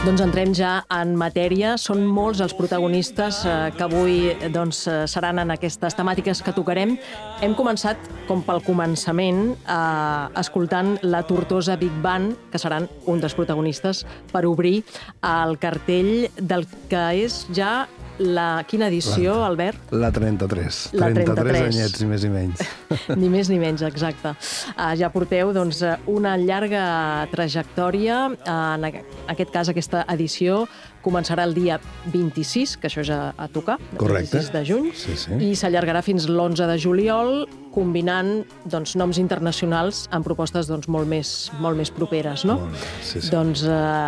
Doncs entrem ja en matèria. Són molts els protagonistes que avui seran en aquestes temàtiques que tocarem. Hem començat, com pel començament, escoltant la Tortosa Big Band, que seran un dels protagonistes per obrir el cartell del que és ja la... Quina edició, Albert? La 33. La 33 anyets, ni més ni menys. Ni més ni menys, exacte. Ja porteu una llarga trajectòria. En aquest cas, aquesta edició començarà el dia 26, que això és a tocar, el 26 de juny, i s'allargarà fins l'11 de juliol, combinant noms internacionals amb propostes molt més properes, no? Doncs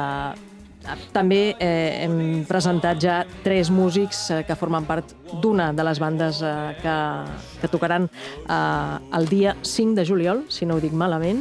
també hem presentat ja 3 músics que formen part d'una de les bandes que tocaran el dia 5 de juliol, si no ho dic malament.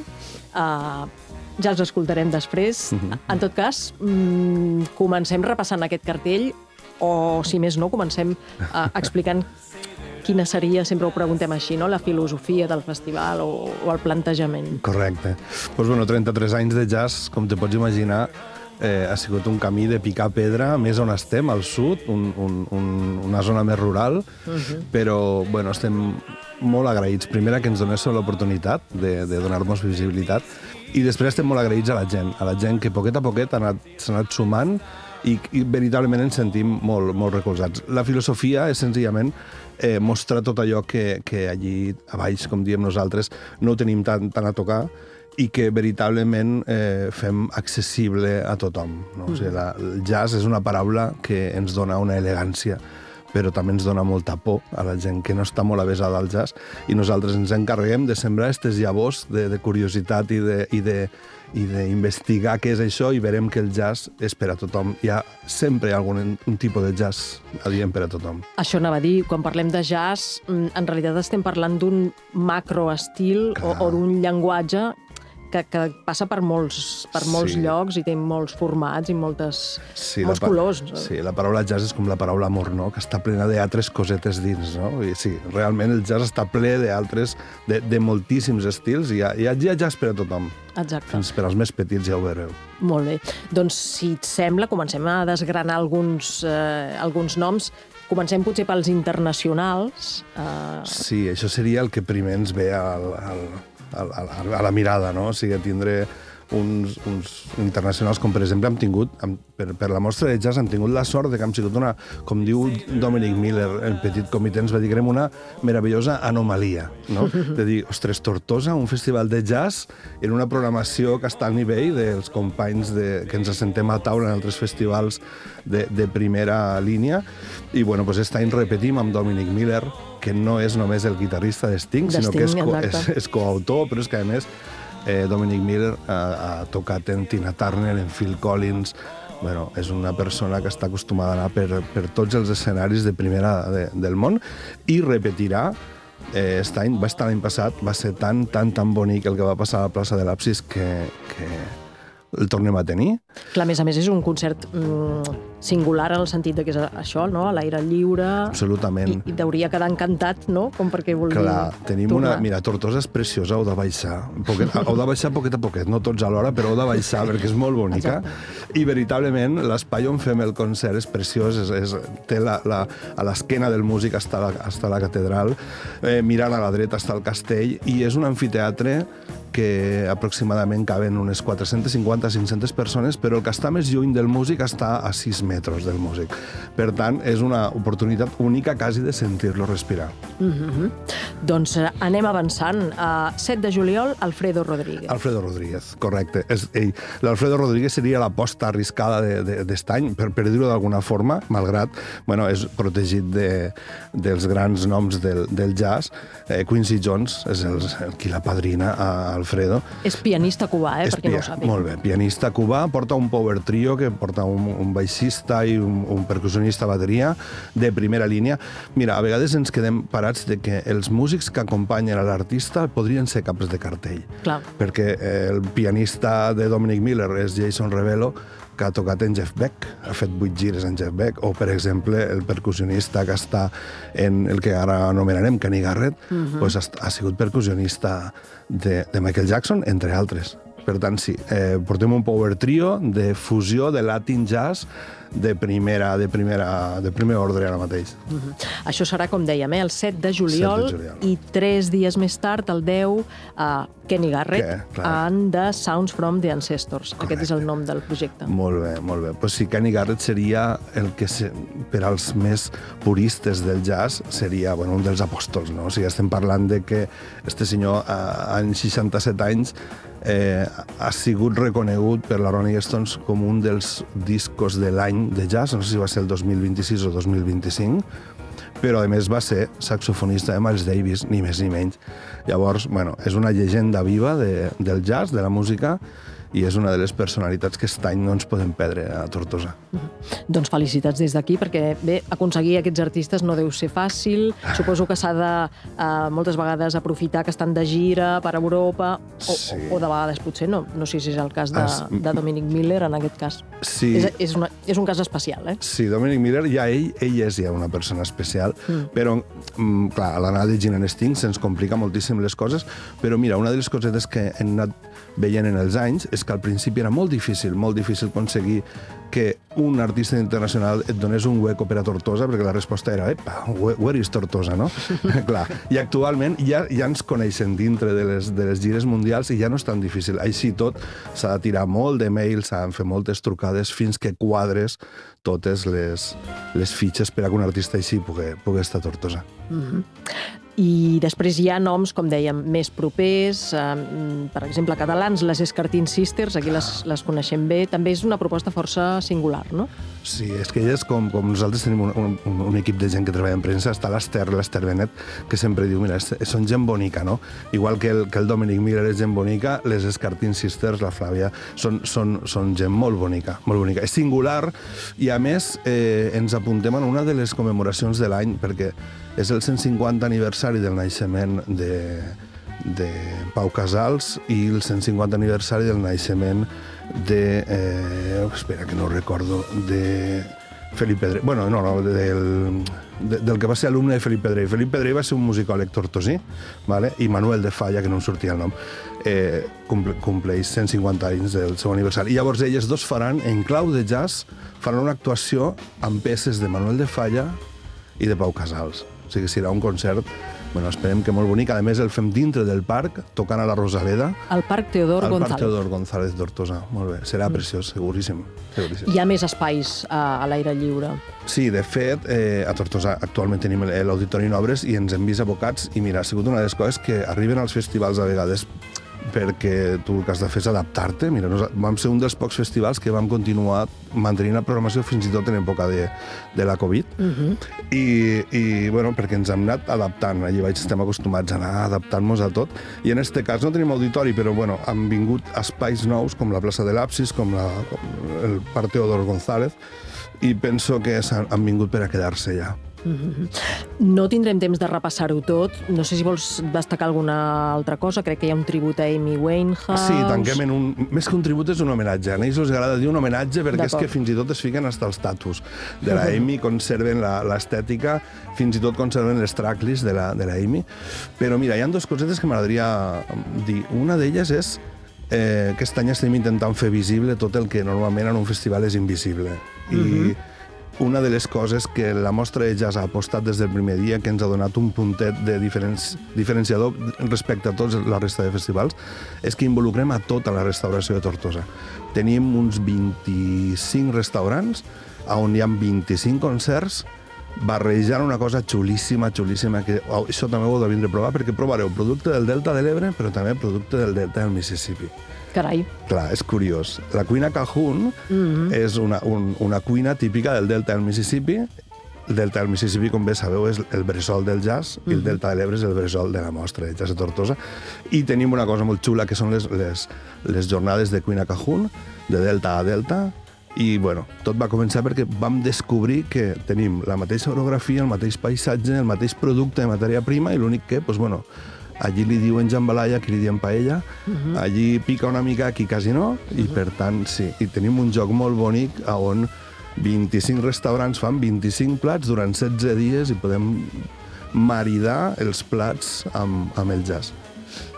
Ja els escoltarem després. En tot cas, comencem repassant aquest cartell, o, si més no, comencem explicant quina seria, sempre ho preguntem així, no? La filosofia del festival o el plantejament. Correcte. Doncs, 33 anys de jazz, com te pots imaginar, ha sigut un camí de picar pedra, més on estem, al sud, una zona més rural, però estem molt agraïts. Primer, que ens donéssiu l'oportunitat de donar-nos visibilitat, i després estem molt agraïts a la gent que poquet a poquet s'ha anat sumant i veritablement ens sentim molt recolzats. La filosofia és senzillament mostrar tot allò que allí a baix, com diem nosaltres, no ho tenim tant a tocar, i que veritablement fem accessible a tothom. No? O sigui, el jazz és una paraula que ens dona una elegància, però també ens dona molta por a la gent que no està molt avesada al jazz, i nosaltres ens encarreguem de sembrar aquestes llavors de curiositat i d'investigar què és això, i veurem que el jazz és per a tothom. Hi ha sempre un tipus de jazz adient per a tothom. Això anava a dir, quan parlem de jazz, en realitat estem parlant d'un macroestil o d'un llenguatge que passa per molts llocs i té molts formats i molts colors. Sí, la paraula jazz és com la paraula amor, no? Que està plena d'altres cosetes dins, no? I sí, realment el jazz està ple de moltíssims estils, i hi ha jazz per a tothom. Exacte. Fins per als més petits ja ho veureu. Molt bé. Doncs, si et sembla, comencem a desgranar alguns noms. Comencem potser pels internacionals. Sí, això seria el que primer ens ve a la mirada, no? O sigui, tindré uns internacionals, com per exemple hem tingut, per la mostra de jazz, hem tingut la sort de que hem sigut una, com diu Dominic Miller, el petit comitè, ens va dir que érem una meravellosa anomalia, no? De dir, ostres, Tortosa, un festival de jazz, en una programació que està al nivell dels companys que ens assentem a taula en altres festivals de primera línia, i aquest any repetim amb Dominic Miller, que no és només el guitarrista de Sting, sinó que és coautor, però és que, a més, Dominic Miller ha tocat en Tina Turner, en Phil Collins. És una persona que està acostumada a anar per tots els escenaris de primera del món, i repetirà aquest any. Va estar l'any passat, va ser tan bonic el que va passar a la plaça de l'Absis que el tornem a tenir. Clar, a més és un concert singular en el sentit que és això, no? A l'aire lliure. Absolutament. I t'hauria quedar encantat, no? Com perquè vulgui tornar. Tenim Mira, Tortosa és preciosa, heu de baixar. Heu de baixar poquet a poquet, no tots alhora, però heu de baixar perquè és molt bonica. I veritablement l'espai on fem el concert és preciós, té a l'esquena del músic està la catedral, mirant a la dreta està el castell, i és un amfiteatre que aproximadament caben unes 450-500 persones, però el que està més lluny del músic està a 6 metres del músic. Per tant, és una oportunitat única quasi de sentir-lo respirar. Doncs anem avançant. 7 de juliol, Alfredo Rodríguez. Alfredo Rodríguez, correcte. L'Alfredo Rodríguez seria l'aposta arriscada d'est any, per dir-ho d'alguna forma, malgrat és protegit dels grans noms del jazz. Quincy Jones és qui la padrina a Alfredo. És pianista cubà, per qui no ho sàpiga. Molt bé, pianista cubà, porta un power trio, que porta un baixista i un percussionista a bateria de primera línia. Mira, a vegades ens quedem parats de que els músics que acompanyen a l'artista podrien ser caps de cartell. Clar. Perquè el pianista de Dominic Miller és Jason Rebello, que ha tocat en Jeff Beck, ha fet 8 gires en Jeff Beck, o, per exemple, el percussionista que està en el que ara anomenarem Kenny Garrett, ha sigut percussionista de Michael Jackson, entre altres. Per tant, sí, portem un power trio de fusió de Latin jazz de primer ordre ara mateix. Això serà, com dèiem, el 7 de juliol, i 3 dies més tard, el 10, Kenny Garrett and the Sounds from the Ancestors. Correcte. Aquest és el nom del projecte. Molt bé, molt bé. Pues sí, Kenny Garrett seria el que, per als més puristes del jazz, seria un dels apòstols, no? O sigui, estem parlant de que este senyor, en 67 anys, ha sigut reconegut per la Rolling Stones com un dels discos de l'any de jazz, no sé si va ser el 2026 o 2025, però a més va ser saxofonista de Miles Davis, ni més ni menys. Llavors, és una llegenda viva del jazz, de la música, i és una de les personalitats que aquest any no ens podem perdre a Tortosa. Doncs felicitats des d'aquí, perquè bé, aconseguir aquests artistes no deu ser fàcil. Suposo que s'ha de, moltes vegades, aprofitar que estan de gira per Europa, o de vegades potser no. No sé si és el cas de Dominic Miller, en aquest cas. Sí. És un cas especial, eh? Sí, Dominic Miller, ell és ja una persona especial, però, clar, a l'anar de Gin and Sting se'ns complica moltíssim les coses, però mira, una de les cosetes que hem anat veient en els anys és que al principi era molt difícil aconseguir que un artista internacional et donés un hueco per a Tortosa, perquè la resposta era, where is Tortosa, no? Clar, i actualment ja ens coneixen dintre de les gires mundials i ja no és tan difícil. Així tot, s'ha de tirar molt de mails, s'han de fer moltes trucades fins que quadres totes les fitxes per a que un artista així pugui estar a Tortosa. I després hi ha noms, com dèiem, més propers, per exemple, catalans, les Escartín Sisters, aquí les coneixem bé. També és una proposta força singular, no? Sí, és que elles, com nosaltres tenim un equip de gent que treballa en premsa, està l'Ester Benet, que sempre diu, mira, són gent bonica, no? Igual que el Dominic Miller és gent bonica, les Escartín Sisters, la Flàvia, són gent molt bonica, molt bonica. És singular i, a més, ens apuntem en una de les commemoracions de l'any, perquè és el 150 aniversari del naixement de Pau Casals i el 150 aniversari del naixement espera, que no recordo, de Felip Pedrell. Bueno, no, del que va ser alumne de Felip Pedrell. Felip Pedrell va ser un musicòleg tortosí, i Manuel de Falla, que no em sortia el nom, compleix 150 anys del seu aniversari. I llavors elles dos faran, en clau de jazz, faran una actuació amb peces de Manuel de Falla i de Pau Casals. O sigui, serà un concert, esperem que molt bonic. A més, el fem dintre del parc, tocant a la Rosaleda. Al Parc Teodor González. Al Parc Teodor González d'Hortosa. Molt bé, serà preciós, seguríssim. Hi ha més espais a l'aire lliure. Sí, de fet, a Tortosa actualment tenim l'Auditori Nobres i ens hem vist abocats, i mira, ha sigut una de les coses que arriben als festivals a vegades perquè tu el que has de fer és adaptar-te. Mira, vam ser un dels pocs festivals que vam continuar mantenint la programació fins i tot en època de la Covid. I perquè ens hem anat adaptant. Allí estem acostumats a anar adaptant-nos a tot. I en aquest cas no tenim auditori, però han vingut espais nous, com la plaça de l'Apsis, com el Parc Teodor González, i penso que han vingut per a quedar-se ja. No tindrem temps de repassar-ho tot. No sé si vols destacar alguna altra cosa. Crec que hi ha un tribut a Amy Winehouse. Sí, tanquem en més que un tribut és un homenatge. A ells els agrada dir un homenatge perquè és que fins i tot es fiquen fins als tatus de la Amy, conserven l'estètica, fins i tot conserven les tracklists de la Amy. Però mira, hi ha dues cosetes que m'agradaria dir. Una d'elles és que aquest any estem intentant fer visible tot el que normalment en un festival és invisible. I una de les coses que la mostra de jazz ha apostat des del primer dia, que ens ha donat un puntet de diferenciador respecte a tota la resta de festivals, és que involucrem a tota la restauració de Tortosa. Tenim uns 25 restaurants on hi ha 25 concerts barrejant una cosa xulíssima, que això també ho heu de vindre a provar, perquè provareu producte del Delta de l'Ebre, però també producte del Delta del Mississippi. Carai. Clar, és curiós. La cuina Cajun és una cuina típica del Delta del Mississippi. El Delta del Mississippi, com bé sabeu, és el bressol del jazz, i el Delta de l'Ebre és el bressol de la mostra de jazz de Tortosa. I tenim una cosa molt xula, que són les jornades de cuina Cajun, de Delta a Delta. I, tot va començar perquè vam descobrir que tenim la mateixa orografia, el mateix paisatge, el mateix producte de matèria prima, i l'únic que, allí li diuen jambalaya, aquí li diuen paella, allí pica una mica, aquí quasi no, i per tant, sí. I tenim un joc molt bonic on 25 restaurants fan 25 plats durant 16 dies i podem maridar els plats amb el jazz.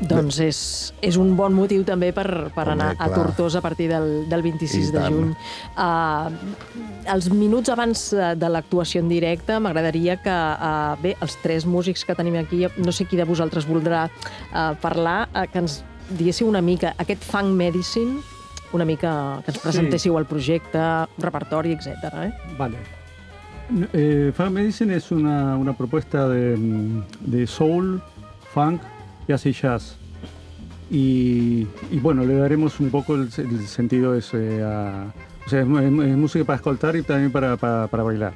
Doncs és un bon motiu també per anar a Tortosa a partir del 26 de juny. Els minuts abans de l'actuació en directe m'agradaria que, bé, els tres músics que tenim aquí, no sé qui de vosaltres voldrà parlar, que ens diguéssiu una mica aquest Funk Medicine, una mica que ens presentéssiu el projecte, repertori, etc. Vale. Funk Medicine es una propuesta de soul, funk y así jazz. Y bueno, le daremos un poco el sentido ese a... O sea, es música para escoltar y también para bailar.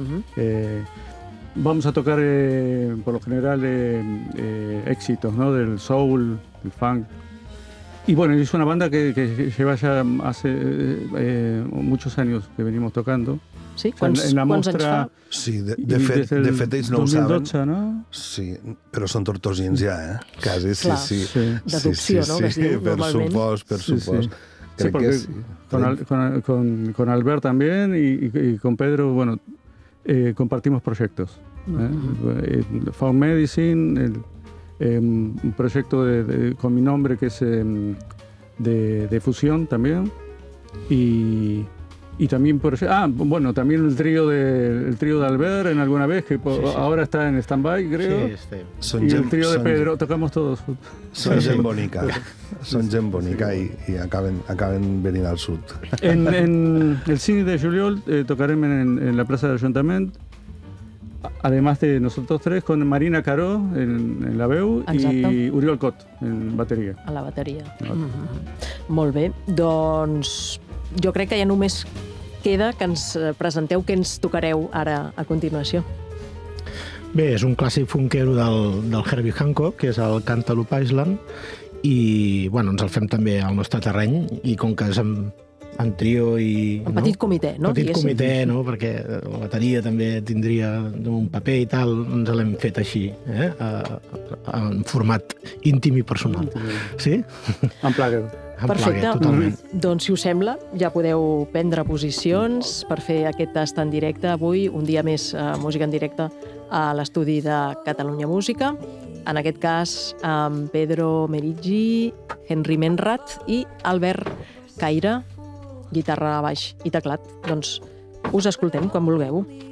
Vamos a tocar, por lo general, éxitos, ¿no? Del soul, del funk. Y bueno, es una banda que lleva ya hace muchos años que venimos tocando. Sí? En la mostra... Sí, de fet ells no 2012, ho saben. No? Sí, però són tortosins ja, Quasi, Clar, sí. Deducció, no? Sí, per supost. Crec que sí. Con Albert también y con Pedro, bueno, compartimos proyectos. Funk Medicine, un proyecto con mi nombre que es de fusión también. Y también, bueno, también el trío de Albert en alguna vez, que ahora está en stand-by, creo. Sí, y el trío de Pedro, tocamos todos. Són gent bonica. Són gent bonica i acaben venint al sud. En el cine de juliol tocaremos en la Plaza del Ayuntamiento, además de nosotros tres, con Marina Caró en la veu. Exacte. I Oriol Cot en bateria. A la bateria. Molt bé, doncs jo crec que ja només queda que ens presenteu què ens tocareu ara a continuació. Bé, és un clàssic funkero del Herbie Hancock, que és el Cantaloupe Island, i bueno, ens el fem també al nostre terreny, i com que és en trio i... En petit comitè, no? Petit comitè, no? Perquè la bateria també tindria un paper i tal, ens l'hem fet així, en format íntim i personal. Sí? En plagueu. Perfecte. Doncs, si us sembla, ja podeu prendre posicions per fer aquest tast en directe avui, un dia més música en directe a l'estudi de Catalunya Música. En aquest cas, amb Pedro Meriggi, Henry Menrat i Albert Caire, guitarra, baix i teclat. Doncs us escoltem quan vulgueu.